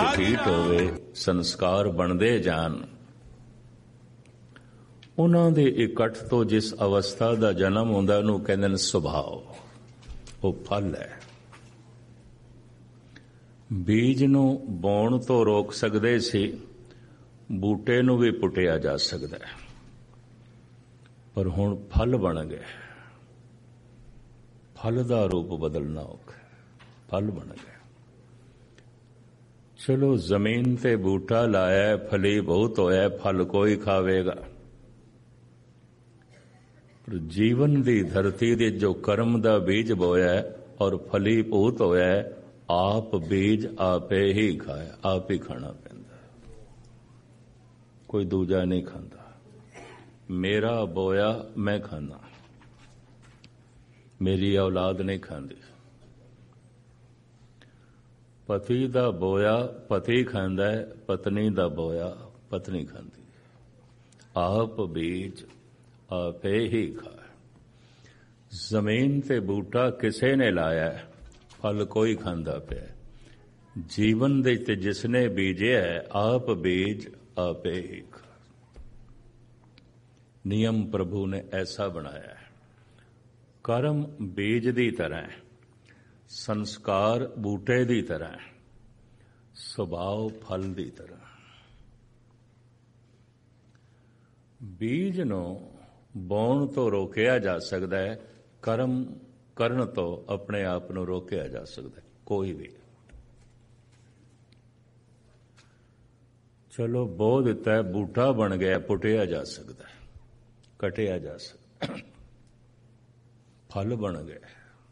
ਠੀਠ ਹੋਵੇ, ਸੰਸਕਾਰ ਬਣਦੇ ਜਾਣ। ਉਹਨਾਂ ਦੇ ਇਕੱਠ ਤੋਂ ਜਿਸ ਅਵਸਥਾ ਦਾ ਜਨਮ ਹੁੰਦਾ ਉਹਨੂੰ ਕਹਿੰਦੇ ਨੇ ਸੁਭਾਅ। ਉਹ ਫਲ ਹੈ। ਬੀਜ ਨੂੰ ਬੋਣ ਤੋਂ ਰੋਕ ਸਕਦੇ ਸੀ, ਬੂਟੇ ਨੂੰ ਵੀ ਪੁੱਟਿਆ ਜਾ ਸਕਦਾ ਹੈ, ਪਰ ਹੁਣ ਫਲ ਬਣ ਗਏ। ਫਲ ਦਾ ਰੂਪ ਬਦਲਣਾ ਔਖਾ, ਫਲ ਬਣ ਗਿਆ। ਚਲੋ ਜ਼ਮੀਨ ਤੇ ਬੂਟਾ ਲਾਇਆ, ਫਲੀ ਬਹੁਤ ਹੋਇਆ, ਫਲ ਕੋਈ ਖਾਵੇਗਾ। ਪਰ ਜੀਵਨ ਦੀ ਧਰਤੀ ਦੇ ਜੋ ਕਰਮ ਦਾ ਬੀਜ ਬੋਇਆ ਔਰ ਫਲੀ ਭੂਤ ਹੋਇਆ, ਆਪ ਬੀਜ ਆਪੇ ਹੀ ਖਾਇਆ, ਆਪ ਹੀ ਖਾਣਾ ਪੈਂਦਾ, ਕੋਈ ਦੂਜਾ ਨਹੀਂ ਖਾਂਦਾ। ਮੇਰਾ ਬੋਇਆ ਮੈਂ ਖਾਂਦਾ, ਮੇਰੀ ਔਲਾਦ ਨਹੀਂ ਖਾਂਦੀ। ਪਤੀ ਦਾ ਬੋਇਆ ਪਤੀ ਖਾਂਦਾ ਹੈ, ਪਤਨੀ ਦਾ ਬੋਇਆ ਪਤਨੀ ਖਾਂਦੀ ਹੈ। ਆਪ ਬੀਜ ਆਪੇ ਹੀ ਖਾਏ। ਜ਼ਮੀਨ ਤੇ ਬੂਟਾ ਕਿਸੇ ਨੇ ਲਾਇਆ, ਫਲ ਕੋਈ ਖਾਂਦਾ ਪਿਆ। ਜੀਵਨ ਦੇ ਤੇ ਜਿਸਨੇ ਬੀਜਿਆ, ਆਪ ਬੀਜ ਆਪੇ ਹੀ ਖਾਏ। ਨਿਯਮ ਪ੍ਰਭੂ ਨੇ ਐਸਾ ਬਣਾਇਆ ਹੈ। ਕਰਮ ਬੀਜ ਦੀ ਤਰ੍ਹਾਂ ਹੈ, ਸੰਸਕਾਰ ਬੂਟੇ ਦੀ ਤਰ੍ਹਾਂ ਹੈ, ਸੁਭਾਅ ਫਲ ਦੀ ਤਰ੍ਹਾਂ। ਬੀਜ ਨੂੰ ਬੋਣ ਤੋਂ ਰੋਕਿਆ ਜਾ ਸਕਦਾ ਹੈ, ਕਰਮ ਕਰਨ ਤੋਂ ਆਪਣੇ ਆਪ ਨੂੰ ਰੋਕਿਆ ਜਾ ਸਕਦਾ ਹੈ, ਕੋਈ ਵੀ। ਚਲੋ ਬੋ ਦਿੱਤਾ ਹੈ, ਬੂਟਾ ਬਣ ਗਿਆ, ਪੁੱਟਿਆ ਜਾ ਸਕਦਾ ਹੈ, ਕਟਿਆ ਜਾ ਸਕਦਾ, ਫਲ ਬਣ ਗਿਆ।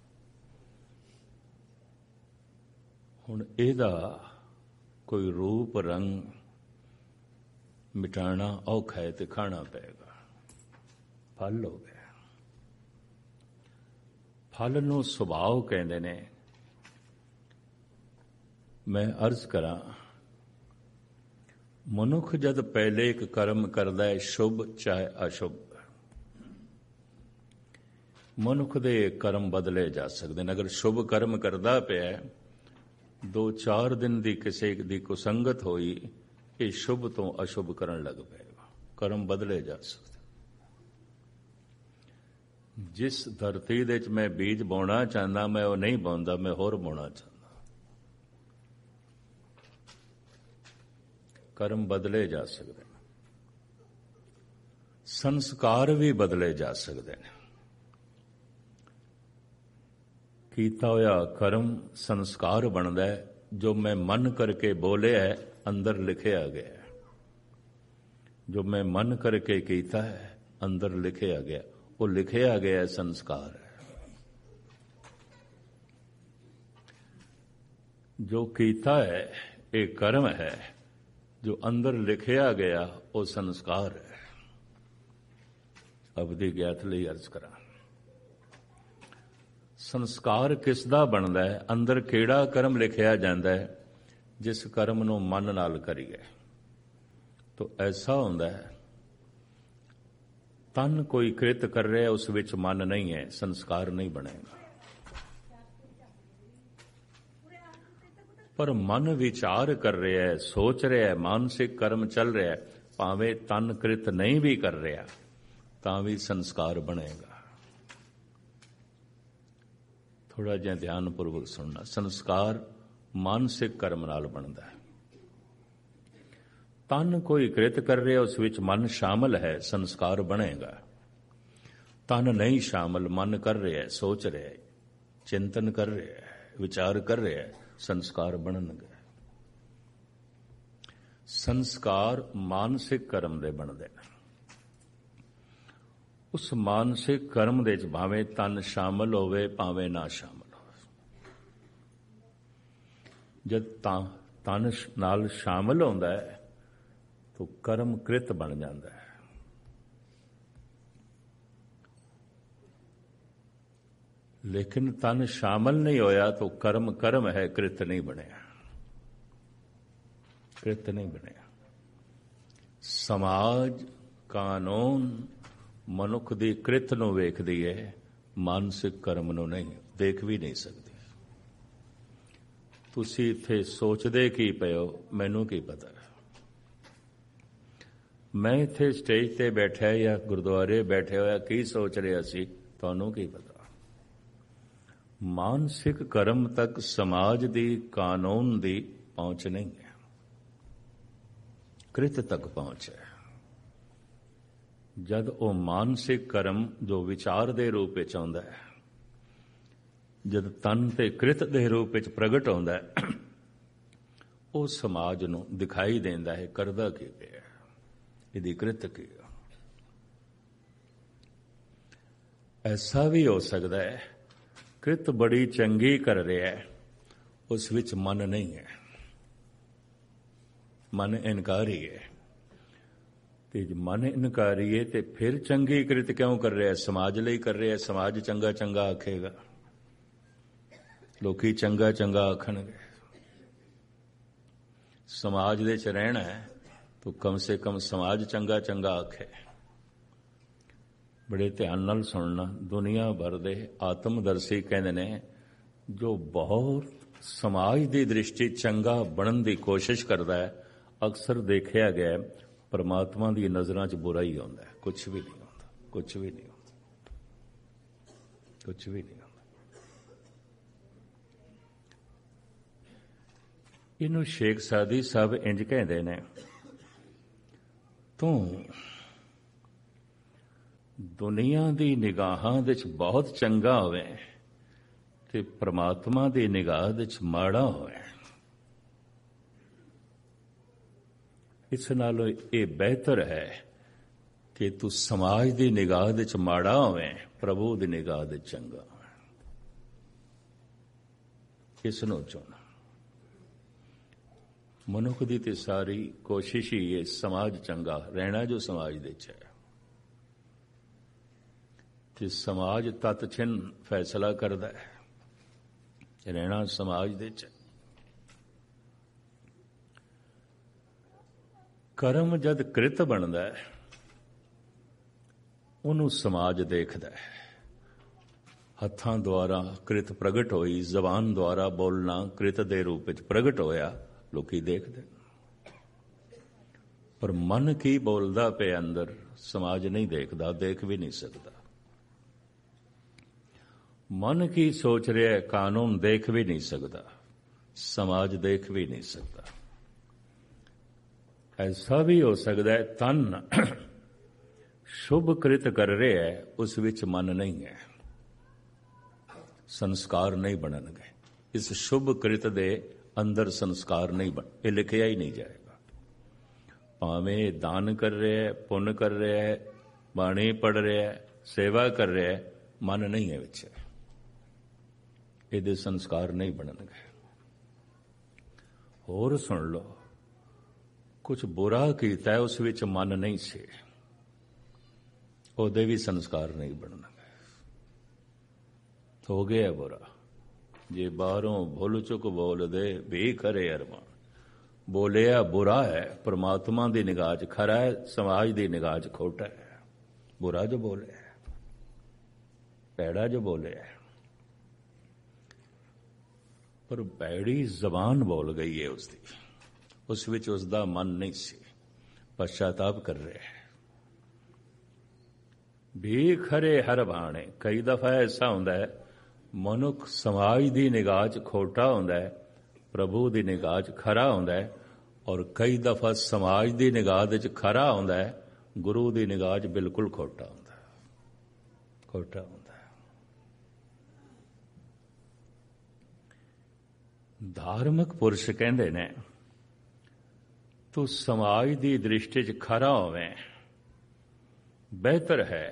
ਹੁਣ ਇਹਦਾ ਕੋਈ ਰੂਪ ਰੰਗ ਮਿਟਾਣਾ ਔਖਾ ਹੈ ਤੇ ਖਾਣਾ ਪਏਗਾ। ਫਲ ਹੋ ਗਿਆ। ਫਲ ਨੂੰ ਸੁਭਾਅ ਕਹਿੰਦੇ ਨੇ। ਮੈਂ ਅਰਜ਼ ਕਰਾਂ, ਮਨੁੱਖ ਜਦ ਪਹਿਲੇ ਇੱਕ ਕਰਮ ਕਰਦਾ ਹੈ, ਸ਼ੁਭ ਚਾਹੇ ਅਸ਼ੁਭ, ਮਨੁੱਖ ਦੇ ਕਰਮ ਬਦਲੇ ਜਾ ਸਕਦੇ ਨੇ। ਅਗਰ ਸ਼ੁਭ ਕਰਮ ਕਰਦਾ ਪਿਆ, 2-4 ਦਿਨ ਦੀ ਕਿਸੇ ਦੀ ਕੁਸੰਗਤ ਹੋਈ, ਇਹ ਸ਼ੁਭ ਤੋਂ ਅਸ਼ੁਭ ਕਰਨ ਲੱਗ ਪਏਗਾ, ਕਰਮ ਬਦਲੇ ਜਾ ਸਕਦੇ। ਜਿਸ ਧਰਤੀ ਦੇ ਵਿੱਚ ਮੈਂ ਬੀਜ ਬੋਣਾ ਚਾਹੁੰਦਾ, ਮੈਂ ਉਹ ਨਹੀਂ ਬੋਂਦਾ, ਮੈਂ ਹੋਰ ਬੋਣਾ ਚਾਹੁੰਦਾ। ਕਰਮ ਬਦਲੇ ਜਾ ਸਕਦੇ ਨੇ, ਸੰਸਕਾਰ ਵੀ ਬਦਲੇ ਜਾ ਸਕਦੇ ਨੇ। ਕੀਤਾ ਹੋਇਆ ਕਰਮ ਸੰਸਕਾਰ ਬਣਦਾ ਹੈ। ਜੋ ਮੈਂ ਮਨ ਕਰਕੇ ਬੋਲਿਆ ਹੈ, ਅੰਦਰ ਲਿਖਿਆ ਗਿਆ ਹੈ। ਜੋ ਮੈਂ ਮਨ ਕਰਕੇ ਕੀਤਾ ਹੈ, ਅੰਦਰ ਲਿਖਿਆ ਗਿਆ। ਉਹ ਲਿਖਿਆ ਗਿਆ ਸੰਸਕਾਰ ਹੈ। ਜੋ ਕੀਤਾ ਹੈ ਇਹ ਕਰਮ ਹੈ, ਜੋ ਅੰਦਰ ਲਿਖਿਆ ਗਿਆ ਉਹ ਸੰਸਕਾਰ ਹੈ। ਅਬਦੀ ਗਿਆਤ ਲਈ ਅਰਜ਼ ਕਰਾਂ, ਸੰਸਕਾਰ ਕਿਸ ਦਾ ਬਣਦਾ ਹੈ? ਅੰਦਰ ਕਿਹੜਾ ਕਰਮ ਲਿਖਿਆ ਜਾਂਦਾ ਹੈ? ਜਿਸ ਕਰਮ ਨੂੰ ਮਨ ਨਾਲ ਕਰੀਏ ਤਾਂ ਐਸਾ ਹੁੰਦਾ ਹੈ, ਤਨ ਕੋਈ ਕ੍ਰਿਤ ਕਰ ਰਿਹਾ, ਉਸ ਵਿੱਚ ਮਨ ਨਹੀਂ ਹੈ, ਸੰਸਕਾਰ ਨਹੀਂ ਬਣੇਗਾ। ਪਰ ਮਨ ਵਿਚਾਰ ਕਰ ਰਿਹਾ ਹੈ, ਸੋਚ ਰਿਹਾ ਹੈ, ਮਾਨਸਿਕ ਕਰਮ ਚੱਲ ਰਿਹਾ ਹੈ, ਭਾਵੇਂ ਤਨ ਕ੍ਰਿਤ ਨਹੀਂ ਵੀ ਕਰ ਰਿਹਾ ਤਾਂ ਵੀ ਸੰਸਕਾਰ ਬਣੇਗਾ। ਥੋੜਾ ਜਿਹਾ ਧਿਆਨਪੂਰਵਕ ਸੁਣਨਾ। ਸੰਸਕਾਰ ਮਾਨਸਿਕ ਕਰਮ ਨਾਲ ਬਣਦਾ ਹੈ। ਤਨ ਕੋਈ ਕ੍ਰਿਤ ਕਰ ਰਿਹਾ, ਉਸ ਵਿੱਚ ਮਨ ਸ਼ਾਮਲ ਹੈ, ਸੰਸਕਾਰ ਬਣੇਗਾ। ਤਨ ਨਹੀਂ ਸ਼ਾਮਲ, ਮਨ ਕਰ ਰਿਹਾ ਹੈ, ਸੋਚ ਰਿਹਾ ਹੈ, ਚਿੰਤਨ ਕਰ ਰਿਹਾ ਹੈ, ਵਿਚਾਰ ਕਰ ਰਿਹਾ ਹੈ, ਸੰਸਕਾਰ ਬਣਨਗੇ। ਸੰਸਕਾਰ ਮਾਨਸਿਕ ਕਰਮ ਦੇ ਬਣਦੇ ਨੇ। ਉਸ ਮਾਨਸਿਕ ਕਰਮ ਦੇ ਵਿੱਚ ਭਾਵੇਂ ਤਨ ਸ਼ਾਮਲ ਹੋਵੇ, ਭਾਵੇਂ ਨਾ ਸ਼ਾਮਲ ਹੋਵੇ। ਜਦ ਤਨ ਨਾਲ ਸ਼ਾਮਲ ਹੁੰਦਾ ਹੈ ਤਾਂ ਕਰਮ ਕ੍ਰਿਤ ਬਣ ਜਾਂਦਾ ਹੈ। ਲੇਕਿਨ ਤਨ ਸ਼ਾਮਲ ਨਹੀਂ ਹੋਇਆ ਤਾਂ ਕਰਮ ਕਰਮ ਹੈ, ਕ੍ਰਿਤ ਨਹੀਂ ਬਣਿਆ, ਕ੍ਰਿਤ ਨਹੀਂ ਬਣਿਆ। ਸਮਾਜ ਕਾਨੂੰਨ ਮਨੁੱਖ ਦੀ ਕ੍ਰਿਤ ਨੂੰ ਵੇਖਦੀ ਹੈ, ਮਾਨਸਿਕ ਕਰਮ ਨੂੰ ਨਹੀਂ, ਦੇਖ ਵੀ ਨਹੀਂ ਸਕਦੀ। ਤੁਸੀਂ ਇੱਥੇ ਸੋਚਦੇ ਕੀ ਪਏ ਹੋ, ਮੈਨੂੰ ਕੀ ਪਤਾ। ਮੈਂ ਇੱਥੇ ਸਟੇਜ ਤੇ ਬੈਠਿਆ ਜਾਂ ਗੁਰਦੁਆਰੇ ਬੈਠੇ ਹੋਇਆ ਕੀ ਸੋਚ ਰਿਹਾ ਸੀ, ਤੁਹਾਨੂੰ ਕੀ ਪਤਾ। ਮਾਨਸਿਕ ਕਰਮ ਤੱਕ ਸਮਾਜ ਦੀ, ਕਾਨੂੰਨ ਦੀ ਪਹੁੰਚ ਨਹੀਂ ਹੈ, ਕ੍ਰਿਤ ਤੱਕ ਪਹੁੰਚ ਹੈ। ਜਦ ਉਹ ਮਾਨਸਿਕ ਕਰਮ ਜੋ ਵਿਚਾਰ ਦੇ ਰੂਪ ਵਿੱਚ ਆਉਂਦਾ ਹੈ, ਜਦ ਤਨ ਤੇ ਕ੍ਰਿਤ ਦੇ ਰੂਪ ਵਿੱਚ ਪ੍ਰਗਟ ਆਉਂਦਾ ਹੈ, ਉਹ ਸਮਾਜ ਨੂੰ ਦਿਖਾਈ ਦਿੰਦਾ ਹੈ ਕਰਦਾ ਕੀ ਪਿਆ, ਇਹਦੀ ਕ੍ਰਿਤ ਕੀ। ਐਸਾ ਵੀ ਹੋ ਸਕਦਾ ਹੈ ਕ੍ਰਿਤ ਬੜੀ ਚੰਗੀ ਕਰ ਰਿਹਾ ਹੈ, ਉਸ ਵਿੱਚ ਮਨ ਨਹੀਂ ਹੈ, ਮਨ ਇਨਕਾਰੀ ਹੈ। ਤੇ ਜੇ ਮਨ ਇਨਕਾਰੀ ਹੈ ਤੇ ਫਿਰ ਚੰਗੀ ਕ੍ਰਿਤ ਕਿਉਂ ਕਰ ਰਿਹਾ? ਸਮਾਜ ਲਈ ਕਰ ਰਿਹਾ। ਸਮਾਜ ਚੰਗਾ ਚੰਗਾ ਆਖੇਗਾ, ਲੋਕੀ ਚੰਗਾ ਚੰਗਾ ਆਖਣਗੇ। ਸਮਾਜ ਦੇ ਚ ਰਹਿਣਾ ਹੈ ਤਾਂ ਕਮ ਸੇ ਕਮ ਸਮਾਜ ਚੰਗਾ ਚੰਗਾ ਆਖੇ। ਬੜੇ ਧਿਆਨ ਨਾਲ ਸੁਣਨਾ। ਦੁਨੀਆ ਭਰ ਦੇ ਆਤਮਦਰਸ਼ੀ ਕਹਿੰਦੇ ਨੇ ਜੋ ਬਹੁਤ ਸਮਾਜ ਦੀ ਦ੍ਰਿਸ਼ਟੀ ਚੰਗਾ ਬਣਨ ਦੀ ਕੋਸ਼ਿਸ਼ ਕਰਦਾ ਹੈ, ਅਕਸਰ ਦੇਖਿਆ ਗਿਆ ਪਰਮਾਤਮਾ ਦੀ ਨਜ਼ਰਾਂ 'ਚ ਬੁਰਾ ਹੀ ਆਉਂਦਾ ਹੈ, ਕੁਛ ਵੀ ਨਹੀਂ ਆਉਂਦਾ, ਕੁਛ ਵੀ ਨਹੀਂ ਆਉਂਦਾ, ਕੁਛ ਵੀ ਨਹੀਂ ਆਉਂਦਾ। ਇਹਨੂੰ ਸ਼ੇਖ ਸਾਦੀ ਸਾਹਿਬ ਇੰਜ ਕਹਿੰਦੇ ਨੇ, ਤੂੰ ਦੁਨੀਆ ਦੀ ਨਿਗਾਹਾਂ ਵਿੱਚ ਬਹੁਤ ਚੰਗਾ ਹੋਵੇ ਤੇ ਪ੍ਰਮਾਤਮਾ ਦੀ ਨਿਗਾਹ ਵਿੱਚ ਮਾੜਾ ਹੋਵੇ। ਇਸ ਨਾਲੋਂ ਇਹ ਬਿਹਤਰ ਹੈ ਕਿ ਤੂੰ ਸਮਾਜ ਦੀ ਨਿਗਾਹ ਵਿੱਚ ਮਾੜਾ ਹੋਵੇ, ਪ੍ਰਭੂ ਦੀ ਨਿਗਾਹ ਵਿੱਚ ਚੰਗਾ ਹੋਵੇ। ਇਸ ਨੂੰ ਚੁਣ। ਮਨੁੱਖ ਦੀ ਤੇ ਸਾਰੀ ਕੋਸ਼ਿਸ਼ ਹੀ ਹੈ ਸਮਾਜ ਚੰਗਾ ਰਹਿਣਾ, ਜੋ ਸਮਾਜ ਦੇ ਚ ਹੈ। ਤੇ ਸਮਾਜ ਤਤ ਛਿਨ ਫੈਸਲਾ ਕਰਦਾ ਹੈ, ਰਹਿਣਾ ਸਮਾਜ ਦੇ ਚ। ਕਰਮ ਜਦ ਕ੍ਰਿਤ ਬਣਦਾ ਹੈ, ਉਹਨੂੰ ਸਮਾਜ ਦੇਖਦਾ ਹੈ। ਹੱਥਾਂ ਦੁਆਰਾ ਕ੍ਰਿਤ ਪ੍ਰਗਟ ਹੋਈ, ਜ਼ਬਾਨ ਦੁਆਰਾ ਬੋਲਣਾ ਕ੍ਰਿਤ ਦੇ ਰੂਪ ਵਿੱਚ ਪ੍ਰਗਟ ਹੋਇਆ, ਲੋਕੀ ਦੇਖਦੇ। ਪਰ ਮਨ ਕੀ ਬੋਲਦਾ ਪਿਆ ਅੰਦਰ, ਸਮਾਜ ਨਹੀਂ ਦੇਖਦਾ, ਦੇਖ ਵੀ ਨਹੀਂ ਸਕਦਾ। ਮਨ ਕੀ ਸੋਚ ਰਿਹਾ, ਕਾਨੂੰਨ ਦੇਖ ਵੀ ਨਹੀਂ ਸਕਦਾ, ਸਮਾਜ ਦੇਖ ਵੀ ਨਹੀਂ ਸਕਦਾ। ਐਸਾ ਵੀ ਹੋ ਸਕਦਾ ਹੈ ਤਨ ਸ਼ੁਭ ਕ੍ਰਿਤ ਕਰ ਰਿਹਾ ਹੈ, ਉਸ ਵਿੱਚ ਮਨ ਨਹੀਂ ਹੈ, ਸੰਸਕਾਰ ਨਹੀਂ ਬਣਨਗੇ। ਇਸ ਸ਼ੁਭ ਕ੍ਰਿਤ ਦੇ ਅੰਦਰ ਸੰਸਕਾਰ ਨਹੀਂ ਬਣ, ਇਹ ਲਿਖਿਆ ਹੀ ਨਹੀਂ ਜਾਏਗਾ। ਭਾਵੇਂ ਦਾਨ ਕਰ ਰਿਹਾ ਹੈ, ਪੁੰਨ ਕਰ ਰਿਹਾ ਹੈ, ਬਾਣੀ ਪੜ੍ਹ ਰਿਹਾ ਹੈ, ਸੇਵਾ ਕਰ ਰਿਹਾ ਹੈ, ਮਨ ਨਹੀਂ ਹੈ ਵਿੱਚ, ਇਹਦੇ ਸੰਸਕਾਰ ਨਹੀਂ ਬਣਨਗੇ। ਹੋਰ ਸੁਣ ਲਓ, ਕੁਝ ਬੁਰਾ ਕੀਤਾ ਹੈ, ਉਸ ਵਿੱਚ ਮਨ ਨਹੀਂ ਸੀ, ਉਹਦੇ ਵੀ ਸੰਸਕਾਰ ਨਹੀਂ ਬਣਨਗੇ। ਹੋ ਗਿਆ ਬੁਰਾ, ਜੇ ਬਾਹਰੋਂ ਭੁੱਲ ਚੁੱਕ ਬੋਲਦੇ ਵੀ ਕਰੇ ਅਰਮਾਨ। ਬੋਲਿਆ ਬੁਰਾ ਹੈ, ਪਰਮਾਤਮਾ ਦੀ ਨਿਗਾਹ 'ਚ ਖਰਾ ਹੈ, ਸਮਾਜ ਦੀ ਨਿਗਾਹ 'ਚ ਖੋਟਾ ਹੈ। ਬੁਰਾ ਜੋ ਬੋਲਿਆ, ਭੈੜਾ ਜੋ ਬੋਲਿਆ, ਪਰ ਭੈੜੀ ਜ਼ਬਾਨ ਬੋਲ ਗਈ ਹੈ ਉਸਦੀ, ਉਸ ਵਿੱਚ ਉਸਦਾ ਮਨ ਨਹੀਂ ਸੀ, ਪਛਤਾਪ ਕਰ ਰਿਹਾ ਹੈ। ਵੀ ਖਰੇ ਹਰ ਬਾਣੇ। ਕਈ ਦਫਾ ਐਸਾ ਹੁੰਦਾ ਹੈ ਮਨੁੱਖ ਸਮਾਜ ਦੀ ਨਿਗਾਹ 'ਚ ਖੋਟਾ ਹੁੰਦਾ ਹੈ, ਪ੍ਰਭੂ ਦੀ ਨਿਗਾਹ 'ਚ ਖਰਾ ਹੁੰਦਾ ਹੈ, ਔਰ ਕਈ ਦਫਾ ਸਮਾਜ ਦੀ ਨਿਗਾਹ ਦੇ 'ਚ ਖਰਾ ਹੁੰਦਾ ਹੈ, ਗੁਰੂ ਦੀ ਨਿਗਾਹ 'ਚ ਬਿਲਕੁਲ ਖੋਟਾ ਹੁੰਦਾ ਹੈ, ਖੋਟਾ ਹੁੰਦਾ ਹੈ। ਧਾਰਮਿਕ ਪੁਰਸ਼ ਕਹਿੰਦੇ ਨੇ ਤੂੰ ਸਮਾਜ ਦੀ ਦ੍ਰਿਸ਼ਟੀ 'ਚ ਖਰਾ ਹੋਵੇਂ, ਬਿਹਤਰ ਹੈ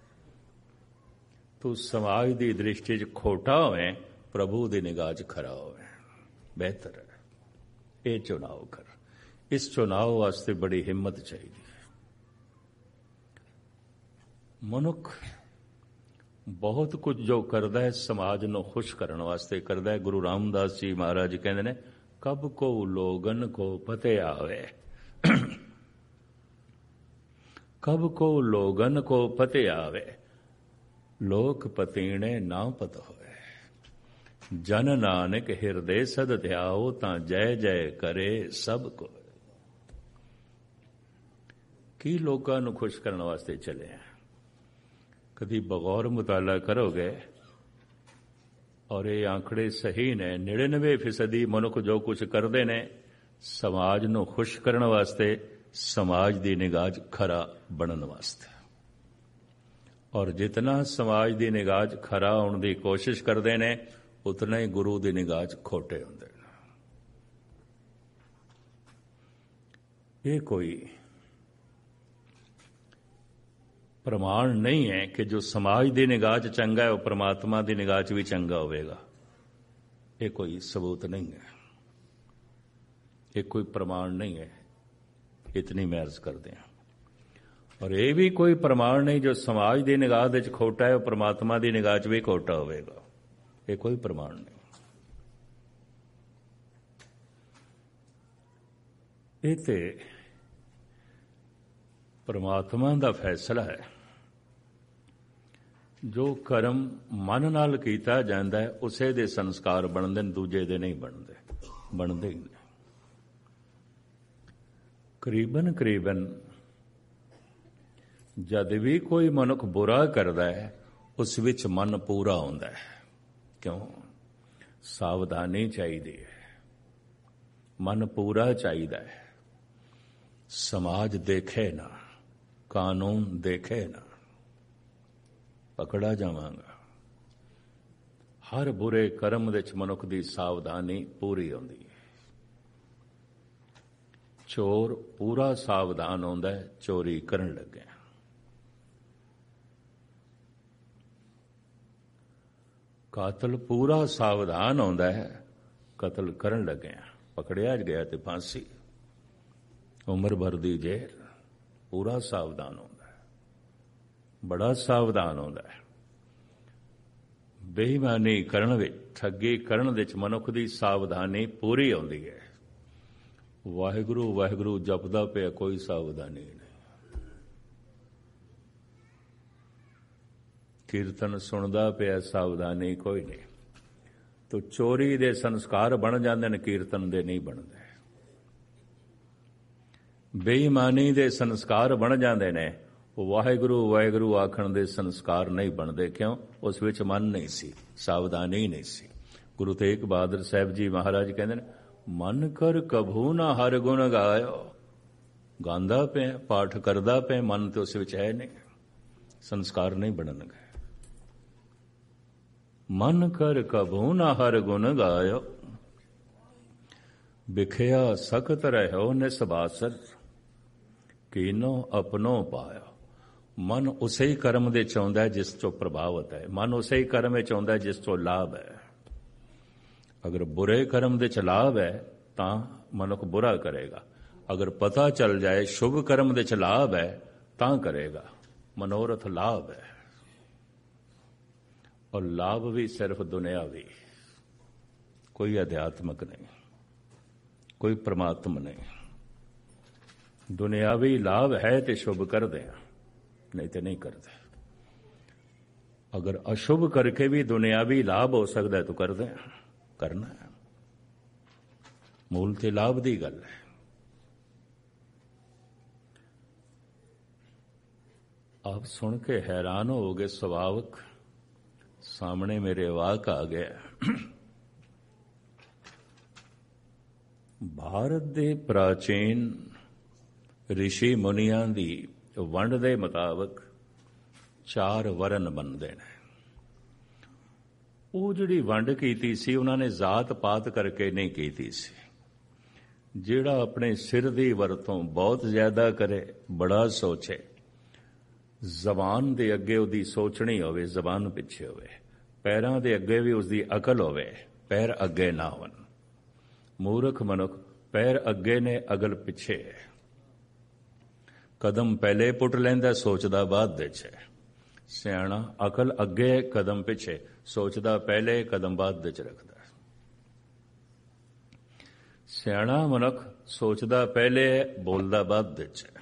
ਤੂੰ ਸਮਾਜ ਦੀ ਦ੍ਰਿਸ਼ਟੀ 'ਚ ਖੋਟਾ ਹੋਵੇਂ, ਪ੍ਰਭੂ ਦੀ ਨਿਗਾਹ 'ਚ ਖਰਾ ਹੋਵੇਂ, ਬਿਹਤਰ ਹੈ। ਇਹ ਚੁਣਾਵ ਕਰ। ਇਸ ਚੁਣਾਵ ਵਾਸਤੇ ਬੜੀ ਹਿੰਮਤ ਚਾਹੀਦੀ ਹੈ। ਮਨੁੱਖ ਬਹੁਤ ਕੁਝ ਜੋ ਕਰਦਾ ਹੈ ਸਮਾਜ ਨੂੰ ਖੁਸ਼ ਕਰਨ ਵਾਸਤੇ ਕਰਦਾ ਹੈ। ਗੁਰੂ ਰਾਮਦਾਸ ਜੀ ਮਹਾਰਾਜ ਕਹਿੰਦੇ ਨੇ, ਕਬ ਕੋ ਲੋਗਨ ਕੋ ਪਤੇ ਆਵੇ, ਕਬ ਕੋ ਲੋਗਨ ਕੋ ਪਤੇ ਆਵੇ, ਲੋਕ ਪਤੀਣੇ ਨਾ ਪਤ ਹੋਏ। ਜਨ ਨਾਨਕ ਹਿਰਦੇ ਸਦ ਧਿਆਓ, ਤਾਂ ਜੈ ਜੈ ਕਰੇ ਸਭ ਕੋ। ਕੀ ਲੋਕਾਂ ਨੂੰ ਖੁਸ਼ ਕਰਨ ਵਾਸਤੇ ਚੱਲੇ ਆ? ਕਦੀ ਬਗੌਰ ਮੁਤਾਲਾ ਕਰੋਗੇ ਔਰ ਇਹ ਆંકੜੇ ਸਹੀ ਨੇ, 99% ਮਨੁੱਖ ਜੋ ਕੁਝ ਕਰਦੇ ਨੇ ਸਮਾਜ ਨੂੰ ਖੁਸ਼ ਕਰਨ ਵਾਸਤੇ, ਸਮਾਜ ਦੀ ਨਿਗਾਹ 'ਚ ਖਰਾ ਬਣਨ ਵਾਸਤੇ। ਔਰ ਜਿਤਨਾ ਸਮਾਜ ਦੀ ਨਿਗਾਹ 'ਚ ਖਰਾ ਹੋਣ ਦੀ ਕੋਸ਼ਿਸ਼ ਕਰਦੇ ਨੇ, ਉਤਨਾ ਹੀ ਗੁਰੂ ਦੀ ਨਿਗਾਹ 'ਚ ਖੋਟੇ ਹੁੰਦੇ ਨੇ। ਇਹ ਕੋਈ ਪ੍ਰਮਾਣ ਨਹੀਂ ਹੈ ਕਿ ਜੋ ਸਮਾਜ ਦੀ ਨਿਗਾਹ 'ਚ ਚੰਗਾ ਹੈ ਉਹ ਪ੍ਰਮਾਤਮਾ ਦੀ ਨਿਗਾਹ 'ਚ ਵੀ ਚੰਗਾ ਹੋਵੇਗਾ। ਇਹ ਕੋਈ ਸਬੂਤ ਨਹੀਂ ਹੈ, ਇਹ ਕੋਈ ਪ੍ਰਮਾਣ ਨਹੀਂ ਹੈ। ਇਤਨੀ ਮੈਂ ਅਰਜ਼ ਕਰਦੇ ਹਾਂ। ਔਰ ਇਹ ਵੀ ਕੋਈ ਪ੍ਰਮਾਣ ਨਹੀਂ ਜੋ ਸਮਾਜ ਦੀ ਨਿਗਾਹ ਦੇ 'ਚ ਖੋਟਾ ਹੈ ਉਹ ਪ੍ਰਮਾਤਮਾ ਦੀ ਨਿਗਾਹ 'ਚ ਵੀ ਖੋਟਾ ਹੋਵੇਗਾ। ਇਹ ਕੋਈ ਪ੍ਰਮਾਣ ਨਹੀਂ। ਇਹ ਤੇ ਪ੍ਰਮਾਤਮਾ ਦਾ ਫੈਸਲਾ ਹੈ। ਜੋ ਕਰਮ ਮਨ ਨਾਲ ਕੀਤਾ ਜਾਂਦਾ ਹੈ ਉਸੇ ਦੇ ਸੰਸਕਾਰ ਬਣਦੇ ਨੇ, ਦੂਜੇ ਦੇ ਨਹੀਂ ਬਣਦੇ ਹੀ ਨਹੀਂ। ਕਰੀਬਨ ਜਦ ਵੀ ਕੋਈ ਮਨੁੱਖ ਬੁਰਾ ਕਰਦਾ ਹੈ ਉਸ ਵਿੱਚ ਮਨ ਪੂਰਾ ਹੁੰਦਾ ਹੈ। ਕਿਉਂ? ਸਾਵਧਾਨੀ ਚਾਹੀਦੀ ਹੈ, ਮਨ ਪੂਰਾ ਚਾਹੀਦਾ ਹੈ। ਸਮਾਜ ਦੇਖੇ ਨਾ, ਕਾਨੂੰਨ ਦੇਖੇ ਨਾ, ਪਕੜਾ ਜਾਵਾਂਗਾ। ਹਰ ਬੁਰੇ ਕਰਮ ਵਿੱਚ ਮਨੁੱਖ ਦੀ ਸਾਵਧਾਨੀ ਪੂਰੀ ਹੁੰਦੀ ਹੈ। ਚੋਰ ਪੂਰਾ ਸਾਵਧਾਨ ਹੁੰਦਾ ਹੈ ਚੋਰੀ ਕਰਨ ਲੱਗਿਆ। ਕਾਤਲ ਪੂਰਾ ਸਾਵਧਾਨ ਹੁੰਦਾ ਹੈ ਕਤਲ ਕਰਨ ਲੱਗਿਆ। ਪਕੜਿਆ ਗਿਆ ਤੇ ਫਾਂਸੀ, ਉਮਰ ਭਰ ਦੀ ਜੇਲ੍ਹ। ਪੂਰਾ ਸਾਵਧਾਨ ਹੁੰਦਾ ਹੈ, ਬੜਾ ਸਾਵਧਾਨ ਹੁੰਦਾ ਹੈ। ਬੇਈਮਾਨੀ ਕਰਨ ਵਿੱਚ, ਠੱਗੀ ਕਰਨ ਵਿੱਚ ਮਨੁੱਖ ਦੀ ਸਾਵਧਾਨੀ ਪੂਰੀ ਹੁੰਦੀ ਹੈ। ਵਾਹਿਗੁਰੂ ਵਾਹਿਗੁਰੂ ਜਪਦਾ ਪਿਆ, ਕੋਈ ਸਾਵਧਾਨੀ ਨਹੀਂ। ਕੀਰਤਨ ਸੁਣਦਾ ਪਿਆ, ਸਾਵਧਾਨੀ ਕੋਈ ਨਹੀਂ। ਤੋ ਚੋਰੀ ਦੇ ਸੰਸਕਾਰ ਬਣ ਜਾਂਦੇ ਨੇ, ਕੀਰਤਨ ਦੇ ਨਹੀਂ ਬਣਦੇ। ਬੇਈਮਾਨੀ ਦੇ ਸੰਸਕਾਰ ਬਣ ਜਾਂਦੇ ਨੇ, ਵਾਹਿਗੁਰੂ ਵਾਹਿਗੁਰੂ ਆਖਣ ਦੇ ਸੰਸਕਾਰ ਨਹੀਂ ਬਣਦੇ। ਕਿਉਂ? ਉਸ ਵਿੱਚ ਮਨ ਨਹੀਂ ਸੀ, ਸਾਵਧਾਨੀ ਨਹੀਂ ਸੀ। ਗੁਰੂ ਤੇਗ ਬਹਾਦਰ ਸਾਹਿਬ ਜੀ ਮਹਾਰਾਜ ਕਹਿੰਦੇ ਨੇ, ਮਨ ਕਰ ਕਭੂ ਨਾ ਹਰ ਗੁਣ ਗਾਇਓ। ਗਾਉਂਦਾ ਪਿਆ, ਪਾਠ ਕਰਦਾ ਪਿਆ, ਮਨ ਤੇ ਉਸ ਵਿੱਚ ਹੈ ਨਹੀਂ, ਸੰਸਕਾਰ ਨਹੀਂ ਬਣਨਗੇ। ਮਨ ਕਰ ਕਭੂ ਨਾ ਹਰ ਗੁਣ ਗਾਇਓ, ਬਿਖਿਆ ਸਖਤ ਰਹਿਓ ਨਿਸਬਾਸਰ, ਕੀਨੋ ਆਪਣੋ ਪਾਇਓ। ਮਨ ਉਸੇ ਹੀ ਕਰਮ ਦੇ ਚਾਹੁੰਦਾ ਹੈ ਜਿਸ ਤੋਂ ਪ੍ਰਭਾਵਿਤ ਹੈ। ਮਨ ਉਸੇ ਹੀ ਕਰਮ ਵਿੱਚ ਆਉਂਦਾ ਹੈ ਜਿਸ ਤੋਂ ਲਾਭ ਹੈ। ਅਗਰ ਬੁਰੇ ਕਰਮ ਦੇ ਚ ਲਾਭ ਹੈ ਤਾਂ ਮਨੁੱਖ ਬੁਰਾ ਕਰੇਗਾ। ਅਗਰ ਪਤਾ ਚੱਲ ਜਾਏ ਸ਼ੁਭ ਕਰਮ ਦੇ ਚ ਲਾਭ ਹੈ ਤਾਂ ਕਰੇਗਾ। ਮਨੋਰਥ ਲਾਭ ਹੈ, ਔਰ ਲਾਭ ਵੀ ਸਿਰਫ ਦੁਨਿਆਵੀ, ਕੋਈ ਅਧਿਆਤਮਕ ਨਹੀਂ, ਕੋਈ ਪ੍ਰਮਾਤਮ ਨਹੀਂ। ਦੁਨਿਆਵੀ ਲਾਭ ਹੈ ਤੇ ਸ਼ੁਭ ਕਰਦੇ ਆ, ਨਹੀਂ ਤੇ ਨਹੀਂ ਕਰਦੇ। ਅਗਰ ਅਸ਼ੁਭ ਕਰਕੇ ਵੀ ਦੁਨਿਆਵੀ ਲਾਭ ਹੋ ਸਕਦਾ ਤਾਂ ਕਰਦੇ ਆ, ਕਰਨਾ ਹੈ। ਮੂਲ ਤੇ ਲਾਭ ਦੀ ਗੱਲ ਹੈ। ਆਪ ਸੁਣ ਕੇ ਹੈਰਾਨ ਹੋਗੇ। ਸੁਭਾਵਕ ਸਾਹਮਣੇ ਮੇਰੇ ਵਾਕ ਆ ਗਿਆ। ਭਾਰਤ ਦੇ ਪ੍ਰਾਚੀਨ ਰਿਸ਼ੀ ਮੁਨੀਆਂ ਦੀ ਵੰਡ ਦੇ ਮੁਤਾਬਕ 4 ਵਰਨ ਬਣਦੇ ਨੇ। ਉਹ ਜਿਹੜੀ ਵੰਡ ਕੀਤੀ ਸੀ ਉਹਨਾਂ ਨੇ ਜ਼ਾਤ ਪਾਤ ਕਰਕੇ ਨਹੀਂ ਕੀਤੀ ਸੀ। ਜਿਹੜਾ ਆਪਣੇ ਸਿਰ ਦੀ ਵਰਤੋਂ ਬਹੁਤ ਜ਼ਿਆਦਾ ਕਰੇ, ਬੜਾ ਸੋਚੇ, ਜ਼ਬਾਨ ਦੇ ਅੱਗੇ ਉਹਦੀ ਸੋਚਣੀ ਹੋਵੇ, ਜ਼ਬਾਨ ਪਿੱਛੇ ਹੋਵੇ, ਪੈਰਾਂ ਦੇ ਅੱਗੇ ਵੀ ਉਸਦੀ ਅਕਲ ਹੋਵੇ, ਪੈਰ ਅੱਗੇ ਨਾ ਹੋਣ। ਮੂਰਖ ਮਨੁੱਖ ਪੈਰ ਅੱਗੇ ਨੇ, ਅਕਲ ਪਿੱਛੇ ਹੈ। ਕਦਮ ਪਹਿਲੇ ਪੁੱਟ ਲੈਂਦਾ, ਸੋਚਦਾ ਬਾਅਦ ਵਿੱਚ ਹੈ। ਸਿਆਣਾ ਅਕਲ ਅੱਗੇ, ਕਦਮ ਪਿੱਛੇ, ਸੋਚਦਾ ਪਹਿਲੇ, ਕਦਮ ਬਾਅਦ ਵਿੱਚ ਰੱਖਦਾ। ਸਿਆਣਾ ਮਨੁੱਖ ਸੋਚਦਾ ਪਹਿਲੇ, ਬੋਲਦਾ ਬਾਅਦ ਵਿੱਚ ਹੈ।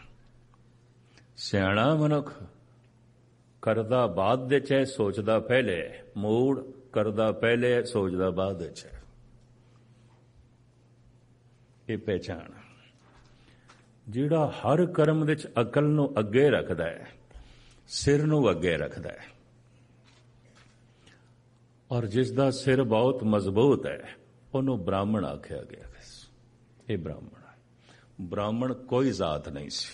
ਸਿਆਣਾ ਮਨੁੱਖ ਕਰਦਾ ਬਾਅਦ ਵਿੱਚ ਹੈ, ਸੋਚਦਾ ਪਹਿਲੇ। ਮੂੜ ਕਰਦਾ ਪਹਿਲੇ ਹੈ, ਸੋਚਦਾ ਬਾਅਦ ਵਿੱਚ ਹੈ। ਇਹ ਪਹਿਚਾਣ ਜਿਹੜਾ ਹਰ ਕਰਮ ਵਿੱਚ ਅਕਲ ਨੂੰ ਅੱਗੇ ਰੱਖਦਾ ਹੈ, ਸਿਰ ਨੂੰ ਅੱਗੇ ਰੱਖਦਾ ਹੈ, ਔਰ ਜਿਸ ਦਾ ਸਿਰ ਬਹੁਤ ਮਜ਼ਬੂਤ ਹੈ ਉਹਨੂੰ ਬ੍ਰਾਹਮਣ ਆਖਿਆ ਗਿਆ। ਇਹ ਬ੍ਰਾਹਮਣ ਹੈ। ਬ੍ਰਾਹਮਣ ਕੋਈ ਜ਼ਾਤ ਨਹੀਂ ਸੀ।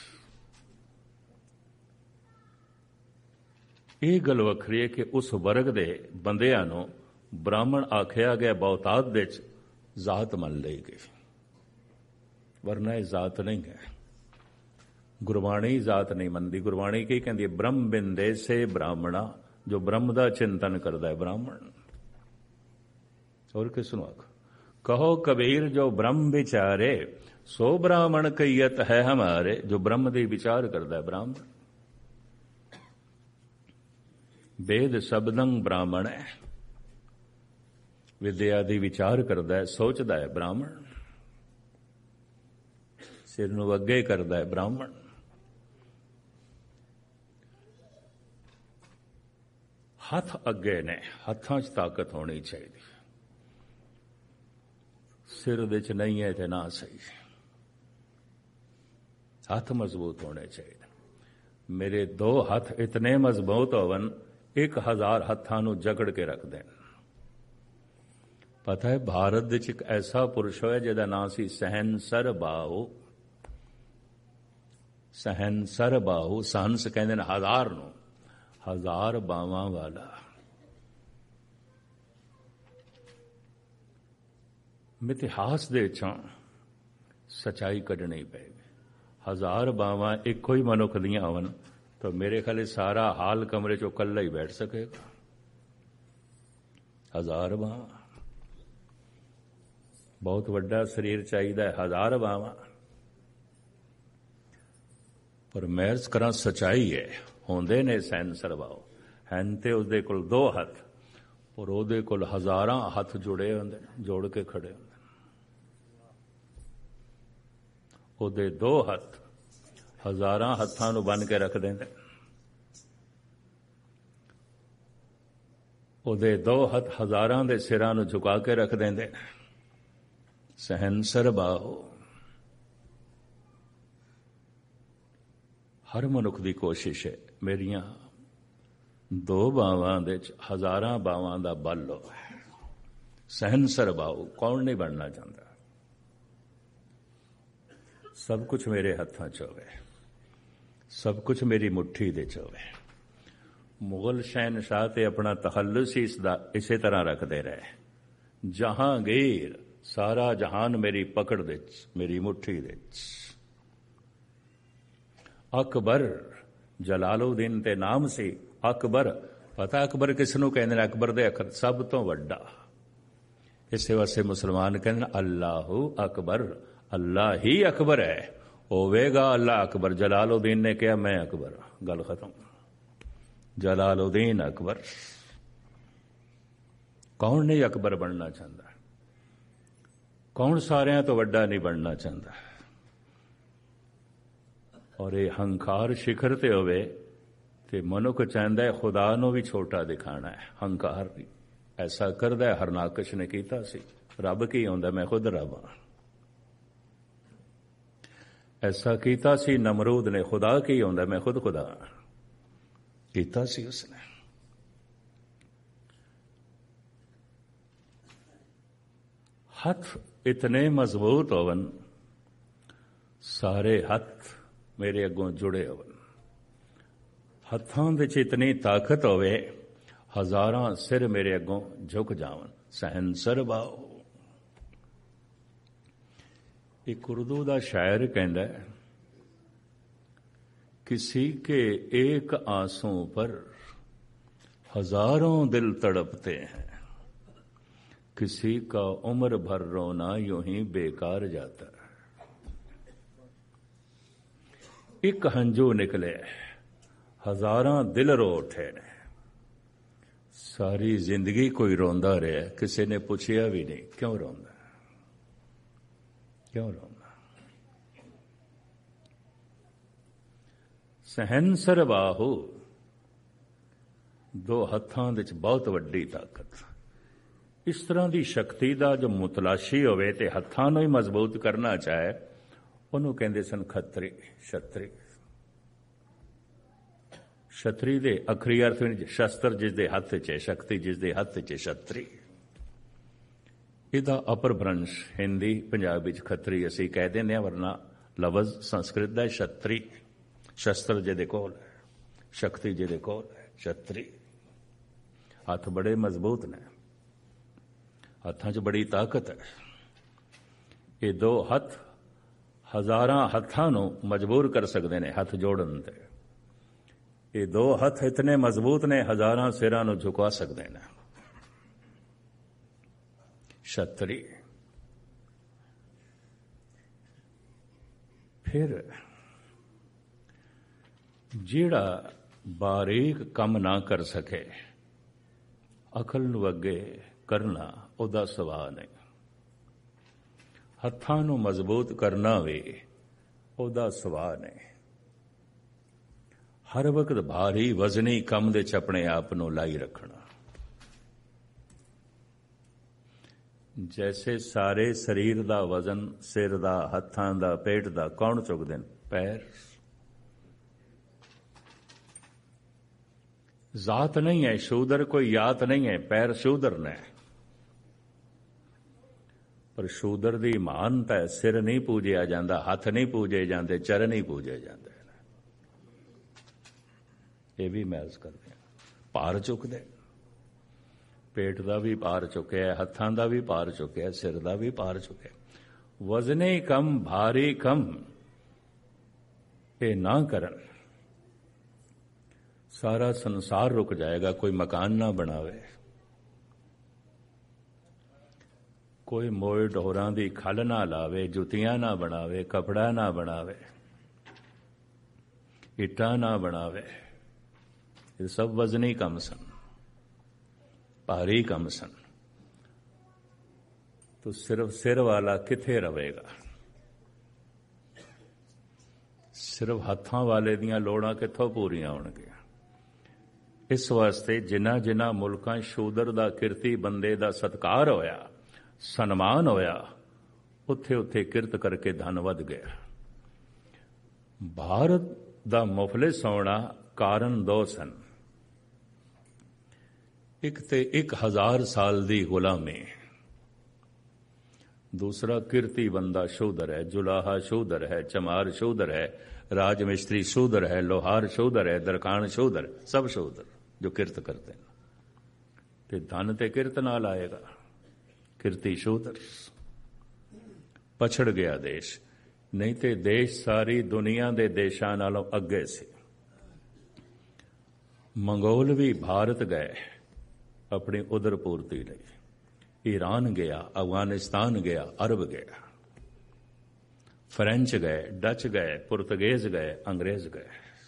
ਇਹ ਗੱਲ ਵੱਖਰੀ ਹੈ ਕਿ ਉਸ ਵਰਗ ਦੇ ਬੰਦਿਆਂ ਨੂੰ ਬ੍ਰਾਹਮਣ ਆਖਿਆ ਗਿਆ, ਬਹੁਤਾਤ ਵਿੱਚ ਜ਼ਾਤ ਮੰਨ ਲਈ ਗਈ, ਵਰਨਾ ਇਹ ਜ਼ਾਤ ਨਹੀਂ ਹੈ। ਗੁਰਬਾਣੀ ਜ਼ਾਤ ਨਹੀਂ ਮੰਨਦੀ। ਗੁਰਬਾਣੀ ਕੀ ਕਹਿੰਦੀ ਹੈ? ਬ੍ਰਹਮ ਬਿੰਦੇ ਸੇ ਬ੍ਰਾਹਮਣਾ, ਜੋ ਬ੍ਰਹਮ ਦਾ ਚਿੰਤਨ ਕਰਦਾ ਹੈ ਬ੍ਰਾਹਮਣ। ਹੋਰ ਕਿਸ ਨੂੰ ਆਖ? ਕਹੋ ਕਬੀਰ ਜੋ ਬ੍ਰਹਮ ਵਿਚਾਰੇ, ਸੋ ਬ੍ਰਾਹਮਣ ਕਈਅਤ ਹੈ ਹਮਾਰੇ। ਜੋ ਬ੍ਰਹਮ ਦੇ ਵਿਚਾਰ ਕਰਦਾ ਹੈ ਬ੍ਰਾਹਮਣ। ਵੇਦ ਸ਼ਬਦੰ ਬ੍ਰਾਹਮਣ ਹੈ, ਵਿਦਿਆ ਦੀ ਵਿਚਾਰ ਕਰਦਾ ਹੈ, ਸੋਚਦਾ ਹੈ ਬ੍ਰਾਹਮਣ। ਸਿਰ ਨੂੰ ਅੱਗੇ ਕਰਦਾ ਹੈ ਬ੍ਰਾਹਮਣ। ਹੱਥ ਅੱਗੇ ਨੇ, ਹੱਥਾਂ 'ਚ ਤਾਕਤ ਹੋਣੀ ਚਾਹੀਦੀ। ਸਿਰ ਦੇ 'ਚ ਨਹੀਂ ਹੈ ਤੇ ਨਾ ਸਹੀ। ਹੱਥ ਮਜ਼ਬੂਤ ਹੋਣੇ ਚਾਹੀਦੇ। ਮੇਰੇ 2 ਹੱਥ ਇਤਨੇ ਮਜ਼ਬੂਤ ਹੋਵਨ 1000 ਹੱਥਾਂ ਨੂੰ ਜਕੜ ਕੇ ਰੱਖ ਦੇਣ। ਪਤਾ ਹੈ ਭਾਰਤ ਵਿੱਚ ਇੱਕ ਐਸਾ ਪੁਰਸ਼ ਹੋਇਆ ਜਿਹਦਾ ਨਾਂ ਸੀ ਸਹਿਨਸਰ ਬਾਹੂ। ਸਹਿਨਸਰ ਬਾਹੂ, ਸਹੰਸ ਕਹਿੰਦੇ ਨੇ 1000 ਨੂੰ, 1000 ਬਾਵਾਂ ਵਾਲਾ। ਮਿਥਿਹਾਸ ਦੇ ਵਿੱਚੋਂ ਸਚਾਈ ਕੱਢਣੀ ਪਏਗੀ। 1000 ਬਾਵਾਂ ਇੱਕੋ ਹੀ ਮਨੁੱਖ ਦੀਆਂ ਹੋਣ ਤਾਂ ਮੇਰੇ ਖਿਆਲ ਸਾਰਾ ਹਾਲ ਕਮਰੇ 'ਚੋਂ ਇਕੱਲਾ ਹੀ ਬੈਠ ਸਕੇਗਾ। 1000 ਬਾਵਾਂ, ਬਹੁਤ ਵੱਡਾ ਸਰੀਰ ਚਾਹੀਦਾ ਹੈ। 1000 ਬਾਵਾਂ। ਪਰ ਮਹਿਜ਼ ਕਰਾਂ ਸਚਾਈ ਹੈ, ਹੁੰਦੇ ਨੇ ਸਹਿਨਸਰ ਬਾਹੂ ਹਨ ਤੇ ਉਸਦੇ ਕੋਲ 2 ਹੱਥ, ਔਰ ਉਹਦੇ ਕੋਲ 1000 ਹੱਥ ਜੁੜੇ ਹੁੰਦੇ, ਜੋੜ ਕੇ ਖੜੇ ਹੁੰਦੇ। ਉਹਦੇ 2 ਹੱਥ 1000 ਹੱਥਾਂ ਨੂੰ ਬੰਨ ਕੇ ਰੱਖ ਦਿੰਦੇ। ਉਹਦੇ 2 ਹੱਥ 1000 ਦੇ ਸਿਰਾਂ ਨੂੰ ਝੁਕਾ ਕੇ ਰੱਖ ਦਿੰਦੇ। ਸਹਿਨਸਰ ਬਾਹੂ। ਹਰ ਮਨੁੱਖ ਦੀ ਕੋਸ਼ਿਸ਼ ਹੈ ਮੇਰੀਆਂ 2 ਬਾਵਾਂ ਦੇ 1000 ਬਾਵਾਂ ਦਾ ਬਲ ਹੋਵੇ। ਸਹਿਨਸਰ ਬਾਹੂ ਕੌਣ ਨਹੀਂ ਬਣਨਾ ਚਾਹੁੰਦਾ? ਸਭ ਕੁਝ ਮੇਰੇ ਹੱਥਾਂ 'ਚ ਹੋਵੇ, ਸਭ ਕੁਝ ਮੇਰੀ ਮੁੱਠੀ ਦੇ 'ਚ ਹੋਵੇ। ਮੁਗਲ ਸ਼ਹਿਨਸ਼ਾਹ ਤੇ ਆਪਣਾ ਤਖੱਲੁਸ ਹੀ ਇਸੇ ਤਰ੍ਹਾਂ ਰੱਖਦੇ ਰਹੇ। ਜਹਾਂਗੀਰ, ਸਾਰਾ ਜਹਾਨ ਮੇਰੀ ਪਕੜ ਦੇ 'ਚ, ਮੇਰੀ ਮੁੱਠੀ ਦੇ 'ਚ। ਅਕਬਰ, ਜਲਾਲੁਦੀਨ ਤੇ ਨਾਮ ਸੀ ਅਕਬਰ। ਪਤਾ ਅਕਬਰ ਕਿਸ ਨੂੰ ਕਹਿੰਦੇ ਨੇ? ਅਕਬਰ ਦੇ ਅੱਖਰ ਸਭ ਤੋਂ ਵੱਡਾ। ਇਸੇ ਵਾਸਤੇ ਮੁਸਲਮਾਨ ਕਹਿੰਦੇ ਅੱਲਾਹੂ ਅਕਬਰ, ਅੱਲਾ ਹੀ ਅਕਬਰ ਹੈ। ਹੋਵੇਗਾ ਅੱਲਾ ਅਕਬਰ। ਜਲਾਲੁਦੀਨ ਨੇ ਕਿਹਾ ਮੈਂ ਅਕਬਰ, ਗੱਲ ਖਤਮ। ਜਲਾਲੁਦੀਨ ਅਕਬਰ। ਕੌਣ ਨਹੀਂ ਅਕਬਰ ਬਣਨਾ ਚਾਹੁੰਦਾ? ਕੌਣ ਸਾਰਿਆਂ ਤੋਂ ਵੱਡਾ ਨਹੀਂ ਬਣਨਾ ਚਾਹੁੰਦਾ? ਔਰ ਇਹ ਹੰਕਾਰ ਸ਼ਿਖਰ ਤੇ ਹੋਵੇ ਤੇ ਮਨੁੱਖ ਚਾਹੁੰਦਾ ਹੈ ਖੁਦਾ ਨੂੰ ਵੀ ਛੋਟਾ ਦਿਖਾਣਾ ਹੈ। ਹੰਕਾਰ ਐਸਾ ਕਰਦਾ ਹੈ। ਹਰਨਾਕਸ਼ ਨੇ ਕੀਤਾ ਸੀ। ਰੱਬ ਕੀ ਹੁੰਦਾ? ਮੈਂ ਖੁਦ ਰੱਬ ਹਾਂ। ਐਸਾ ਕੀਤਾ ਸੀ ਨਮਰੂਦ ਨੇ। ਖੁਦਾ ਕੀ ਹੁੰਦਾ? ਮੈਂ ਖੁਦ ਖੁਦਾ ਹਾਂ। ਕੀਤਾ ਸੀ ਉਸਨੇ। ਹੱਥ ਇਤਨੇ ਮਜ਼ਬੂਤ ਹੋਵਨ, ਸਾਰੇ ਹੱਥ ਮੇਰੇ ਅੱਗੋਂ ਜੁੜੇ ਹੋਣ। ਹੱਥਾਂ ਵਿੱਚ ਇਤਨੀ ਤਾਕਤ ਹੋਵੇ 1000 ਸਿਰ ਮੇਰੇ ਅੱਗੋਂ ਝੁਕ ਜਾਵਨ। ਸਹਿਨਸਰ ਬਾਹੂ। ਇੱਕ ਉਰਦੂ ਦਾ ਸ਼ਾਇਰ ਕਹਿੰਦਾ ਹੈ, किसी के एक आंसू पर 1000 दिल तड़पते हैं, किसी का उम्र भर रोना यूं ही बेकार जाता है। एक हंजू निकले 1000 दिल रो उठे ने। सारी जिंदगी कोई रोंदा रहा, किसी ने पूछया भी नहीं क्यों रोंदा, क्यों रोंदा। ਸਹਿਨਸਰ ਬਾਹੂ। 2 ਹੱਥਾਂ ਵਿੱਚ ਬਹੁਤ ਵੱਡੀ ਤਾਕਤ। ਇਸ ਤਰ੍ਹਾਂ ਦੀ ਸ਼ਕਤੀ ਦਾ ਜੋ ਮੁਤਲਾਸ਼ੀ ਹੋਵੇ ਤੇ ਹੱਥਾਂ ਨੂੰ ਹੀ ਮਜ਼ਬੂਤ ਕਰਨਾ ਚਾਹੇ, ਉਹਨੂੰ ਕਹਿੰਦੇ ਸਨ ਖੱਤਰੀ, ਛਤਰੀ। ਛਤਰੀ ਦੇ ਅਖਰੀ ਅਰਥ ਵਿੱਚ ਸ਼ਸਤਰ ਜਿਸ ਦੇ ਹੱਥ 'ਚ ਹੈ, ਸ਼ਕਤੀ ਜਿਸ ਦੇ ਹੱਥ 'ਚ ਹੈ, ਛਤਰੀ। ਇਹਦਾ ਅਪਰਭ੍ਰੰਸ਼ ਹਿੰਦੀ ਪੰਜਾਬੀ ਵਿੱਚ ਖੱਤਰੀ ਅਸੀਂ ਕਹਿ ਦਿੰਦੇ ਹਾਂ, ਵਰਨਾ ਲਫ਼ਜ਼ ਸੰਸਕ੍ਰਿਤ ਦਾ ਛਤਰੀ। ਸ਼ਸਤਰ ਜਿਹਦੇ ਕੋਲ ਹੈ, ਸ਼ਕਤੀ ਜਿਹਦੇ ਕੋਲ ਹੈ, ਛਤਰੀ। ਹੱਥ ਬੜੇ ਮਜ਼ਬੂਤ ਨੇ, ਹੱਥਾਂ 'ਚ ਬੜੀ ਤਾਕਤ ਹੈ। ਇਹ ਦੋ ਹੱਥ ਹਜ਼ਾਰਾਂ ਹੱਥਾਂ ਨੂੰ ਮਜਬੂਰ ਕਰ ਸਕਦੇ ਨੇ ਹੱਥ ਜੋੜਨ ਤੇ। ਇਹ ਦੋ ਹੱਥ ਇਤਨੇ ਮਜ਼ਬੂਤ ਨੇ, ਹਜ਼ਾਰਾਂ ਸਿਰਾਂ ਨੂੰ ਝੁਕਾ ਸਕਦੇ ਨੇ। ਛਤਰੀ। ਫਿਰ ਜਿਹੜਾ ਬਾਰੀਕ ਕੰਮ ਨਾ ਕਰ ਸਕੇ, ਅਕਲ ਨੂੰ ਅੱਗੇ ਕਰਨਾ ਉਹਦਾ ਸੁਭਾਅ ਨਹੀਂ। ਹੱਥਾਂ ਨੂੰ ਮਜ਼ਬੂਤ ਕਰਨਾ ਵੀ ਉਹਦਾ ਸੁਭਾਅ ਨਹੀਂ। ਹਰ ਵਕਤ ਭਾਰੀ ਵਜ਼ਨੀ ਕੰਮ ਦੇ 'ਚ ਆਪਣੇ ਆਪ ਨੂੰ ਲਾਈ ਰੱਖਣਾ। ਜੈਸੇ ਸਾਰੇ ਸਰੀਰ ਦਾ ਵਜ਼ਨ, ਸਿਰ ਦਾ, ਹੱਥਾਂ ਦਾ, ਪੇਟ ਦਾ ਕੌਣ ਚੁੱਕਦੇ ਨੇ? ਪੈਰ। ਜ਼ਾਤ ਨਹੀਂ ਹੈ ਸ਼ੂਦਰ, ਕੋਈ ਯਾਤ ਨਹੀਂ ਹੈ, ਪੈਰ ਸ਼ੂਦਰ ਨੇ। ਪਰ ਸ਼ੂਦਰ ਦੀ ਮਹਾਨਤਾ ਹੈ, ਸਿਰ ਨਹੀਂ ਪੂਜਿਆ ਜਾਂਦਾ, ਹੱਥ ਨਹੀਂ ਪੂਜੇ ਜਾਂਦੇ, ਚਰਨ ਨਹੀਂ ਪੂਜੇ ਜਾਂਦੇ। ਇਹ ਵੀ ਮਹਿਜ਼ ਕਰਦੇ ਆ। ਭਾਰ ਚੁੱਕਦੇ, ਪੇਟ ਦਾ ਵੀ ਭਾਰ ਚੁੱਕਿਆ, ਹੱਥਾਂ ਦਾ ਵੀ ਭਾਰ ਚੁੱਕਿਆ, ਸਿਰ ਦਾ ਵੀ ਭਾਰ ਚੁੱਕਿਆ। ਵਜ਼ਨੀ ਕੰਮ, ਭਾਰੀ ਕੰਮ ਇਹ ਨਾ ਕਰਨ, ਸਾਰਾ ਸੰਸਾਰ ਰੁਕ ਜਾਏਗਾ। ਕੋਈ ਮਕਾਨ ਨਾ ਬਣਾਵੇ, ਕੋਈ ਮੋਏ ਢੋਰਾਂ ਦੀ ਖੱਲ ਨਾ ਲਾਵੇ, ਜੁੱਤੀਆਂ ਨਾ ਬਣਾਵੇ, ਕਪੜਾ ਨਾ ਬਣਾਵੇ, ਇੱਟਾਂ ਨਾ ਬਣਾਵੇ। ਇਹ ਸਭ ਵਜ਼ਨੀ ਕੰਮ ਸਨ, ਭਾਰੀ ਕੰਮ ਸਨ। ਤੋ ਸਿਰਫ ਸਿਰ ਵਾਲਾ ਕਿੱਥੇ ਰਵੇਗਾ? ਸਿਰਫ ਹੱਥਾਂ ਵਾਲੇ ਦੀਆਂ ਲੋੜਾਂ ਕਿੱਥੋਂ ਪੂਰੀਆਂ ਹੋਣਗੀਆਂ? ਇਸ ਵਾਸਤੇ ਜਿਨ੍ਹਾਂ ਮੁਲਕਾਂ ਸ਼ੂਦਰ ਦਾ, ਕਿਰਤੀ ਬੰਦੇ ਦਾ ਸਤਿਕਾਰ ਹੋਇਆ, ਸਨਮਾਨ ਹੋਇਆ, ਉੱਥੇ ਕਿਰਤ ਕਰਕੇ ਧਨ ਵੱਧ ਗਿਆ। ਭਾਰਤ ਦਾ ਮੁਫਲਿਸ ਹੋਣਾ ਕਾਰਨ ਦੋ ਸਨ। ਇੱਕ ਤੇ 1000 ਸਾਲ ਦੀ ਗੁਲਾਮੀ, ਦੂਸਰਾ ਕਿਰਤੀ ਬੰਦਾ ਸ਼ੂਦਰ ਹੈ, ਜੁਲਾਹਾ ਸ਼ੂਦਰ ਹੈ, ਚਮਾਰ ਸ਼ੂਦਰ ਹੈ, ਰਾਜ ਮਿਸਤਰੀ ਸ਼ੂਦਰ ਹੈ, ਲੋਹਾਰ ਸ਼ੂਦਰ ਹੈ, ਦਰਕਾਨ ਸ਼ੂਦਰ, ਸਭ ਸ਼ੂਦਰ ਜੋ ਕਿਰਤ ਕਰਦੇ ਨੇ। ਤੇ ਧਨ ਤੇ ਕਿਰਤ ਨਾਲ ਆਏਗਾ। ਕਿਰਤੀ ਸ਼ੂਦਰ। ਪਛੜ ਗਿਆ ਦੇਸ਼, ਨਹੀਂ ਤੇ ਦੇਸ਼ ਸਾਰੀ ਦੁਨੀਆ ਦੇ ਦੇਸ਼ਾਂ ਨਾਲੋਂ ਅੱਗੇ ਸੀ। ਮੰਗੋਲ ਵੀ ਭਾਰਤ ਗਏ ਆਪਣੀ ਉਦਰ ਪੂਰਤੀ ਲਈ। ਈਰਾਨ ਗਿਆ, ਅਫਗਾਨਿਸਤਾਨ ਗਿਆ, ਅਰਬ ਗਿਆ, ਫਰੈਂਚ ਗਏ, ਡਚ ਗਏ, ਪੁਰਤਗੇਜ਼ ਗਏ, ਅੰਗਰੇਜ਼ ਗਏ।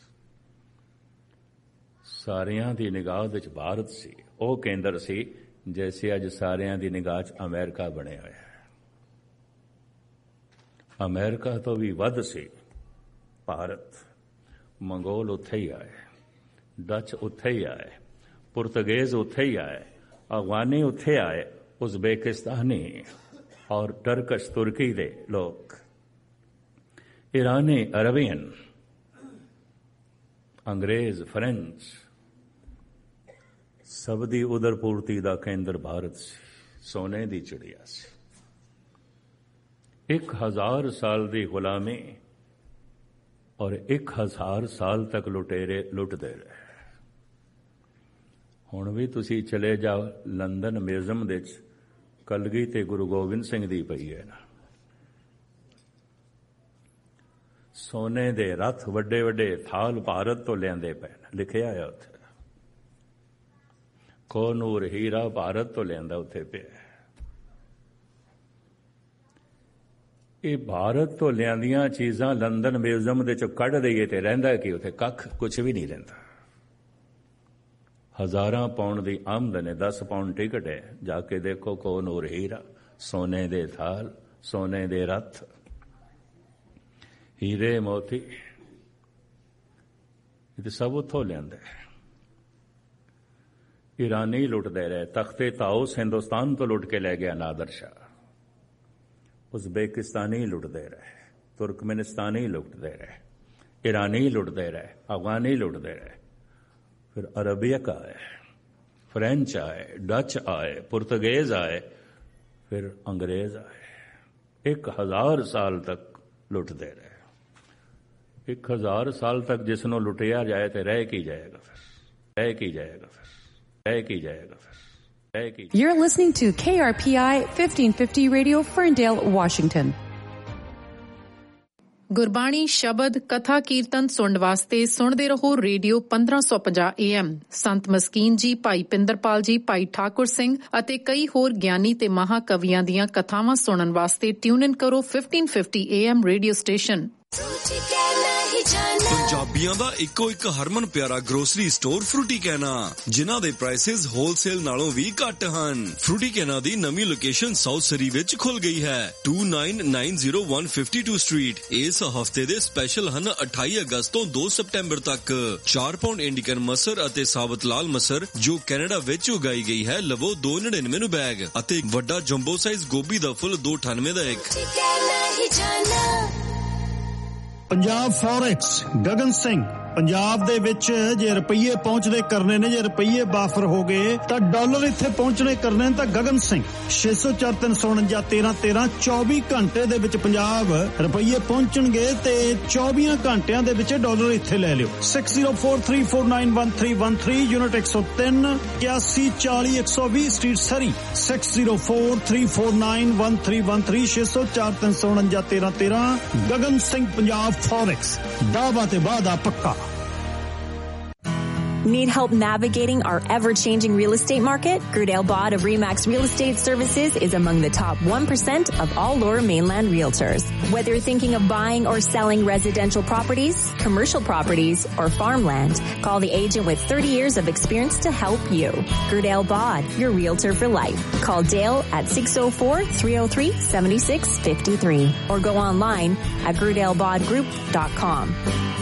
ਸਾਰਿਆਂ ਦੀ ਨਿਗਾਹ ਵਿੱਚ ਭਾਰਤ ਸੀ। ਉਹ ਕੇਂਦਰ ਸੀ ਜੈਸੇ ਅੱਜ ਸਾਰਿਆਂ ਦੀ ਨਿਗਾਹ 'ਚ ਅਮਰੀਕਾ ਬਣਿਆ ਹੋਇਆ ਹੈ। ਅਮਰੀਕਾ ਤੋਂ ਵੀ ਵੱਧ ਸੀ ਭਾਰਤ। ਮੰਗੋਲ ਉੱਥੇ ਹੀ ਆਏ, ਡਚ ਉੱਥੇ ਹੀ ਆਏ, ਪੁਰਤਗੇਜ਼ ਉੱਥੇ ਹੀ ਆਏ, ਅਫਗਾਨੀ ਉੱਥੇ ਆਏ, ਉਜ਼ਬੇਕਿਸਤਾਨੀ ਔਰ ਟਰਕਸ਼, ਤੁਰਕੀ ਦੇ ਲੋਕ, ਈਰਾਨੀ, ਅਰਬੀਅਨ, ਅੰਗਰੇਜ਼, ਫਰੈਂਚ, ਸਭ ਦੀ ਉਦਰ ਪੂਰਤੀ ਦਾ ਕੇਂਦਰ ਭਾਰਤ ਸੀ। ਸੋਨੇ ਦੀ ਚਿੜੀਆ ਸੀ। 1000 ਸਾਲ ਦੀ ਗੁਲਾਮੀ ਔਰ 1000 ਸਾਲ ਤੱਕ ਲੁਟੇਰੇ ਲੁੱਟਦੇ ਰਹੇ। ਹੁਣ ਵੀ ਤੁਸੀਂ ਚਲੇ ਜਾਓ ਲੰਡਨ ਮਿਊਜ਼ੀਅਮ ਦੇ ਵਿੱਚ, ਕਲਗੀ ਤੇ ਗੁਰੂ ਗੋਬਿੰਦ ਸਿੰਘ ਦੀ ਪਈ ਹੈ ਨਾ। ਸੋਨੇ ਦੇ ਰੱਥ, ਵੱਡੇ ਵੱਡੇ ਥਾਲ ਭਾਰਤ ਤੋਂ ਲਿਆਂਦੇ ਪਏ ਨੇ, ਲਿਖਿਆ ਹੈ ਉੱਥੇ। ਕੋਨੂਰ ਹੀਰਾ ਭਾਰਤ ਤੋਂ ਲਿਆਂਦਾ ਉੱਥੇ ਪਿਆ। ਇਹ ਭਾਰਤ ਤੋਂ ਲਿਆਂਦੀਆਂ ਚੀਜ਼ਾਂ ਲੰਡਨ ਮਿਊਜ਼ੀਅਮ ਦੇ ਚੋਂ ਕੱਢ ਦਈਏ ਤੇ ਰਹਿੰਦਾ ਕੀ ਉੱਥੇ? ਕੱਖ, ਕੁਝ ਵੀ ਨਹੀਂ ਰਹਿੰਦਾ। ਹਜ਼ਾਰਾਂ ਪਾਉਂਡ ਦੀ ਆਮਦਨ ਹੈ, 10 ਪਾਉਂਡ ਟਿਕਟ ਹੈ। ਜਾ ਕੇ ਦੇਖੋ ਕੋਨੂਰ ਹੀਰਾ, ਸੋਨੇ ਦੇ ਥਾਲ, ਸੋਨੇ ਦੇ ਰੱਥ, ਹੀਰੇ ਮੋਤੀ, ਇਹ ਸਭ ਉੱਥੋਂ ਲਿਆਂਦੇ। ईरानी लुटते रहे, तख्ते ताउस हिंदुस्तान तो लुट के ले गया नादर शाह, उज़्बेकिस्तानी लुटते रहे, तुर्कमेनिस्तानी लुटते रहे, ईरानी लुटते रहे, अफगानी लुटते रहे, फिर अरबियक आए, फ्रेंच आए, डच आए, पुर्तगेज आए, फिर अंग्रेज आए। 1000 साल तक लुटते रहे। 1000 साल तक जिसनों लुटिया जाए तो रह की जाएगा, फिर रह की जाएगा, फिर रह की जाएगा, फिर रह की। You're listening to KRPI 1550 Radio, Ferndale, Washington. Gurbani ਸ਼ਬਦ ਕਥਾ ਕੀਰਤਨ ਸੁਣਨ ਵਾਸਤੇ ਸੁਣਦੇ ਰਹੋ ਰੇਡੀਓ 1550 AM। ਸੰਤ ਮਸਕੀਨ ਜੀ, ਭਾਈ ਪਿੰਦਰਪਾਲ ਜੀ, ਭਾਈ ਠਾਕੁਰ ਸਿੰਘ ਅਤੇ ਕਈ ਹੋਰ ਗਿਆਨੀ ਤੇ ਮਹਾਕਵੀਆਂ ਦੀਆਂ ਕਥਾਵਾਂ ਸੁਣਨ ਵਾਸਤੇ ਟਿਊਨ ਇਨ ਕਰੋ 1550 AM ਰੇਡੀਓ ਸਟੇਸ਼ਨ। ਪੰਜਾਬੀਆਂ ਦਾ ਇੱਕੋ ਇੱਕ ਹਰਮਨ ਪਿਆਰਾ ਗਰੋਸਰੀ ਸਟੋਰ ਫਰੂਟੀ ਕੈਨਾ, ਜਿਨ੍ਹਾਂ ਦੇ ਪ੍ਰਾਈਸਿਸ ਹੋਲਸੇਲ ਨਾਲੋਂ ਵੀ ਘੱਟ ਹਨ। ਫਰੂਟੀ ਕੈਨਾ ਦੀ ਨਵੀਂ ਲੋਕੇਸ਼ਨ ਸਾਊਥ ਸਰੀ ਵਿੱਚ ਖੁੱਲ ਗਈ ਹੈ, 2990 ਸਟਰੀਟ। ਇਸ ਹਫਤੇ ਦੇ ਸਪੈਸ਼ਲ ਹਨ 28 ਅਗਸਤ ਤੋਂ 2 ਸਤੰਬਰ ਤੱਕ 4 ਪਾਉਂਡ ਇੰਡੀਕਨ ਮਸਰ ਅਤੇ ਸਾਬਤ ਲਾਲ ਮਸਰ ਜੋ ਕੈਨੇਡਾ ਵਿੱਚ ਉਗਾਈ ਗਈ ਹੈ ਲਵੋ 299 ਨੂੰ ਬੈਗ, ਅਤੇ ਵੱਡਾ ਜੰਬੋ ਸਾਈਜ਼ ਗੋਭੀ ਦਾ ਫੁੱਲ 298 ਦਾ ਇੱਕ। ਪੰਜਾਬ ਫੋਰੈਕਸ, ਗਗਨ ਸਿੰਘ। ਪੰਜਾਬ ਦੇ ਵਿੱਚ ਜੇ ਰੁਪਈਏ ਪਹੁੰਚਦੇ ਕਰਨੇ ਨੇ, ਜੇ ਰੁਪਈਏ ਬਾਫਰ ਹੋ ਗਏ ਤਾਂ ਡਾਲਰ ਇੱਥੇ ਪਹੁੰਚਣੇ ਕਰਨੇ ਨੇ ਤਾਂ ਗਗਨ ਸਿੰਘ 604-349-1313 24 ਘੰਟੇ ਦੇ ਵਿੱਚ ਪੰਜਾਬ ਰੁਪਈਏ ਪਹੁੰਚਣਗੇ ਤੇ 24 ਘੰਟਿਆਂ ਦੇ ਵਿੱਚ ਡਾਲਰ ਇੱਥੇ ਲੈ ਲਿਓ। 6043491313 ਯੂਨਿਟ 103 8140-120 ਸਟਰੀਟ ਸਰੀ, 6043491313 604-349-1313 ਗਗਨ ਸਿੰਘ ਪੰਜਾਬ ਫੋਰੈਕਸ। ਦਾਅਵਾ ਤੇ ਵਾਅਦਾ ਪੱਕਾ। Need help navigating our ever-changing real estate market? Gerdale Bod of Remax Real Estate Services is among the top 1% of all Lower Mainland realtors. Whether you're thinking of buying or selling residential properties, commercial properties, or farmland, call the agent with 30 years of experience to help you. Gerdale Bod, your realtor for life. Call Dale at 604-303-7653 or go online at gerdalebodgroup.com.